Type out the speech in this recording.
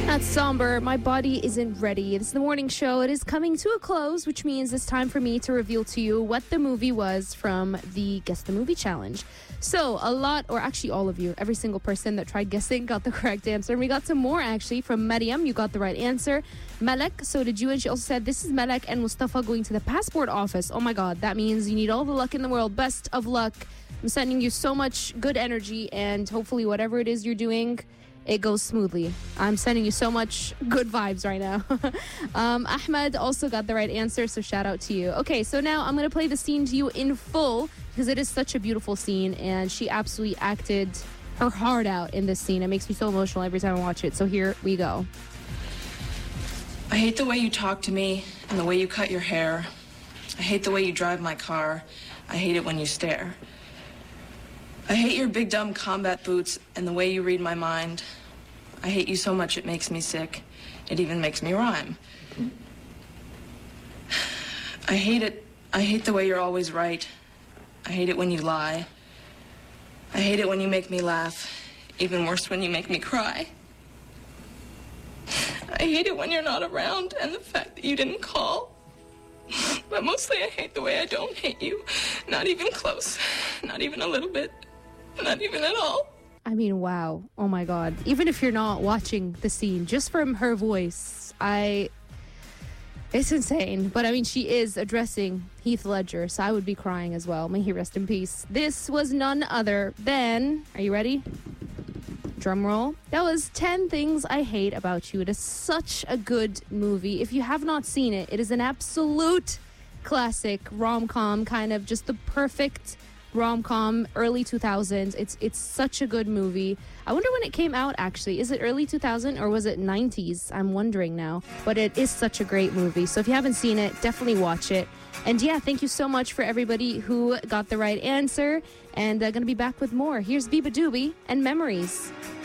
That's somber. My body isn't ready. This is the morning show. It is coming to a close, which means it's time for me to reveal to you what the movie was from the Guess the Movie Challenge. So a lot, or actually all of you, every single person that tried guessing got the correct answer. And we got some more actually from Mariam. You got the right answer. Malek, so did you. And she also said, this is Malek and Mustafa going to the passport office. Oh my God, that means you need all the luck in the world. Best of luck. I'm sending you so much good energy, and hopefully whatever it is you're doing, it goes smoothly. I'm sending you so much good vibes right now. Ahmed also got the right answer, so shout out to you. Okay, so now I'm going to play the scene to you in full because it is such a beautiful scene, and she absolutely acted her heart out in this scene. It makes me so emotional every time I watch it, so here we go. I hate the way you talk to me and the way you cut your hair. I hate the way you drive my car. I hate it when you stare. I hate your big dumb combat boots and the way you read my mind. I hate you so much it makes me sick. It even makes me rhyme. I hate it. I hate the way you're always right. I hate it when you lie. I hate it when you make me laugh. Even worse when you make me cry. I hate it when you're not around and the fact that you didn't call. But mostly I hate the way I don't hate you. Not even close. Not even a little bit. Not even at all. I mean, wow. Oh my God. Even if you're not watching the scene, just from her voice, it's insane. But I mean, she is addressing Heath Ledger, so I would be crying as well. May he rest in peace. This was none other than, are you ready? Drum roll. That was 10 Things I Hate About You. It is such a good movie. If you have not seen it, it is an absolute classic rom-com, kind of just the perfect rom-com, early 2000s. It's such a good movie. I wonder when it came out, actually. Is it early 2000 or was it 90s? I'm wondering now. But it is such a great movie. So if you haven't seen it, definitely watch it. And yeah, thank you so much for everybody who got the right answer. And going to be back with more. Here's Biba Doobie and Memories.